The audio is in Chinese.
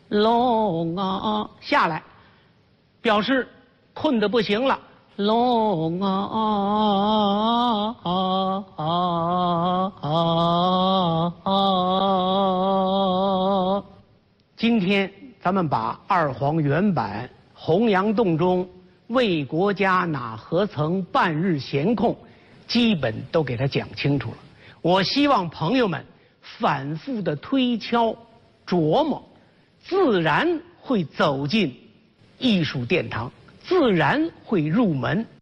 龙啊，下来，表示困得不行了。龙啊！今天咱们把二黄原版《洪阳洞中为国家哪何曾半日闲空》基本都给他讲清楚了。我希望朋友们反复的推敲、琢磨，自然会走进艺术殿堂，自然会入门。